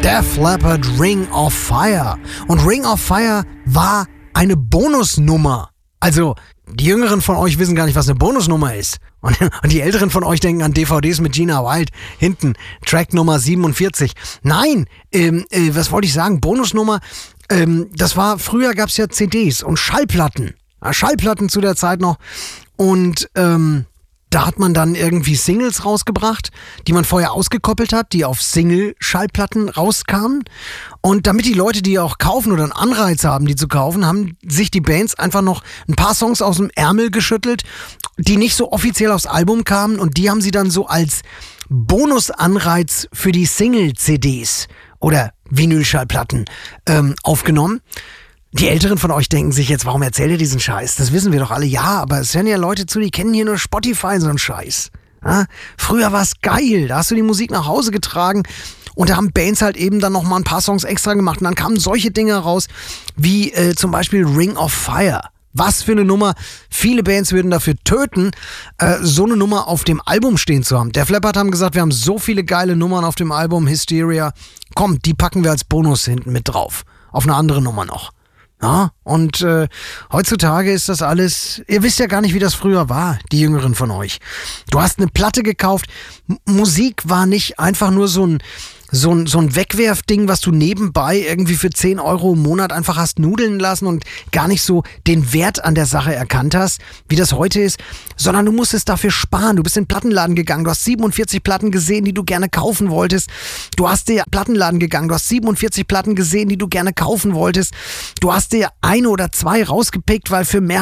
Def Leppard, Ring of Fire. Und Ring of Fire war eine Bonusnummer. Also, die Jüngeren von euch wissen gar nicht, was eine Bonusnummer ist. Und die Älteren von euch denken an DVDs mit Gina Wild. Hinten, Track Nummer 47. Nein, was wollte ich sagen? Bonusnummer, das war, früher gab es ja CDs und Schallplatten. Schallplatten zu der Zeit noch. Und da hat man dann irgendwie Singles rausgebracht, die man vorher ausgekoppelt hat, die auf Single-Schallplatten rauskamen. Und damit die Leute die auch kaufen oder einen Anreiz haben, die zu kaufen, haben sich die Bands einfach noch ein paar Songs aus dem Ärmel geschüttelt, die nicht so offiziell aufs Album kamen. Und die haben sie dann so als Bonusanreiz für die Single-CDs oder Vinyl-Schallplatten aufgenommen. Die Älteren von euch denken sich jetzt, warum erzählt ihr diesen Scheiß? Das wissen wir doch alle. Ja, aber es hören ja Leute zu, die kennen hier nur Spotify, so einen Scheiß. Ja? Früher war es geil. Da hast du die Musik nach Hause getragen und da haben Bands halt eben dann nochmal ein paar Songs extra gemacht. Und dann kamen solche Dinge raus, wie zum Beispiel Ring of Fire. Was für eine Nummer. Viele Bands würden dafür töten, so eine Nummer auf dem Album stehen zu haben. Def Leppard haben gesagt, wir haben so viele geile Nummern auf dem Album, Hysteria. Komm, die packen wir als Bonus hinten mit drauf. Auf eine andere Nummer noch. Ja, und heutzutage ist das alles, ihr wisst ja gar nicht, wie das früher war, die Jüngeren von euch. Du hast eine Platte gekauft, Musik war nicht einfach nur so ein Wegwerfding, was du nebenbei irgendwie für 10 Euro im Monat einfach hast nudeln lassen und gar nicht so den Wert an der Sache erkannt hast, wie das heute ist, sondern du musstest dafür sparen. Du bist in den Plattenladen gegangen, du hast 47 Platten gesehen, die du gerne kaufen wolltest. Du hast dir Plattenladen gegangen, du hast 47 Platten gesehen, die du gerne kaufen wolltest. Du hast dir eine oder zwei rausgepickt, weil für mehr